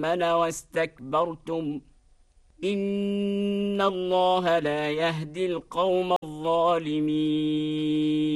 آمن واستكبرتم إن الله لا يهدي القوم الظالمين